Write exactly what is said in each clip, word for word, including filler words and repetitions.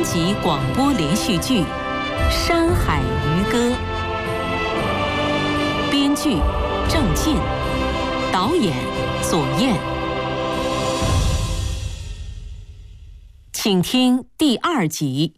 级广播连续剧《山海渔歌》，编剧郑进，导演左燕。请听第二集。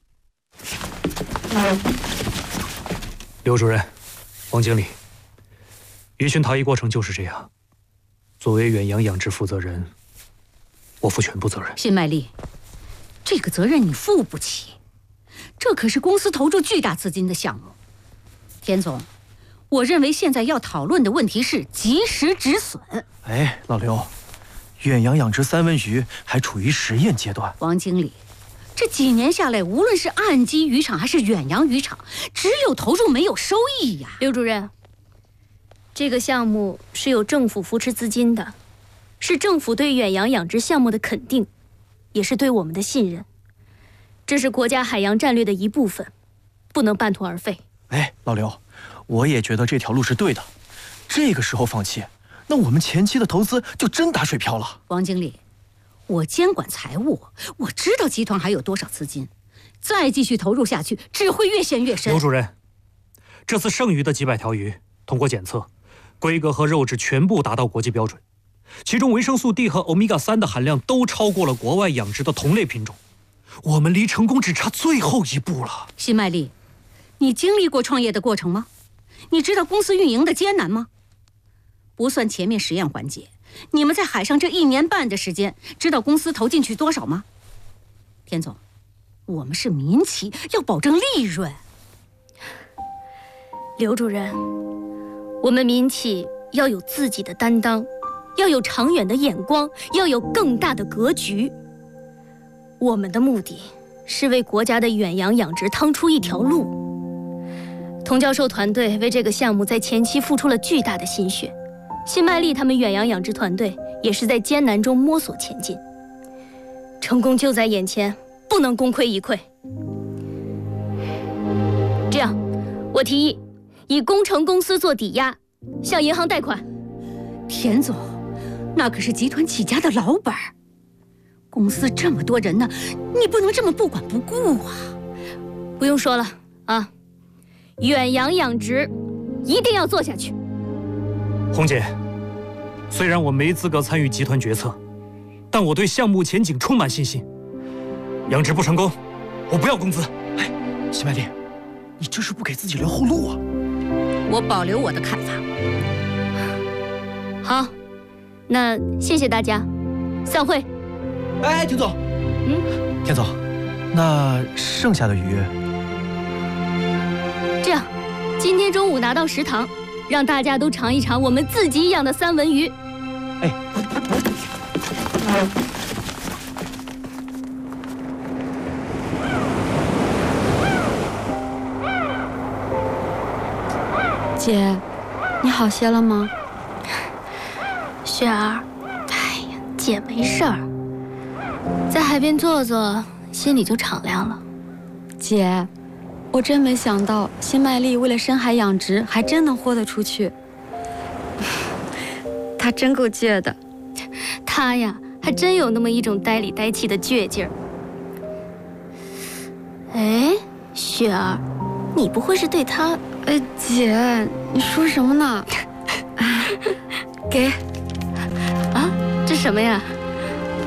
刘主任，王经理，鱼群逃逸过程就是这样。作为远洋养殖负责人，我负全部责任。 辛麦丽，这个责任你负不起，这可是公司投入巨大资金的项目。田总，我认为现在要讨论的问题是及时止损。 哎，老刘，远洋养殖三文鱼还处于实验阶段。 王经理，这几年下来，无论是岸基渔场还是远洋渔场，只有投入没有收益呀。 刘主任，这个项目是有政府扶持资金的，是政府对远洋养殖项目的肯定，也是对我们的信任。这是国家海洋战略的一部分，不能半途而废。 哎，老刘，我也觉得这条路是对的。这个时候放弃，那我们前期的投资就真打水漂了。 王经理，我监管财务，我知道集团还有多少资金，再继续投入下去，只会越陷越深。 刘主任，这次剩余的几百条鱼通过检测，规格和肉质全部达到国际标准，其中维生素 D 和欧米伽三的含量都超过了国外养殖的同类品种，我们离成功只差最后一步了。 辛麦丽，你经历过创业的过程吗？你知道公司运营的艰难吗？不算前面实验环节，你们在海上这一年半的时间，知道公司投进去多少吗？田总，我们是民企，要保证利润。 刘主任，我们民企要有自己的担当，要有长远的眼光，要有更大的格局。我们的目的是为国家的远洋养殖趟出一条路。童教授团队为这个项目在前期付出了巨大的心血，辛麦丽他们远洋养殖团队也是在艰难中摸索前进。成功就在眼前，不能功亏一篑。这样，我提议以工程公司做抵押，向银行贷款。 田总，那可是集团起家的老本儿，公司这么多人呢，你不能这么不管不顾啊！ 不用说了啊，远洋养殖一定要做下去。 红姐，虽然我没资格参与集团决策，但我对项目前景充满信心。养殖不成功，我不要工资。 哎，辛麦丽，你这是不给自己留后路啊！ 我保留我的看法。 好，那谢谢大家，散会。 哎，田总， 嗯， 田总，那剩下的鱼， 这样，今天中午拿到食堂，让大家都尝一尝我们自己养的三文鱼。 哎， 姐，你好些了吗？ 雪儿，哎呀，姐没事儿，在海边坐坐，心里就敞亮了。 姐，我真没想到辛麦丽为了深海养殖，还真能豁得出去。她真够倔的。 她呀，还真有那么一种呆里呆气的倔劲儿。哎，雪儿，你不会是对她…… 哎，姐，你说什么呢？给。 啊，这什么呀？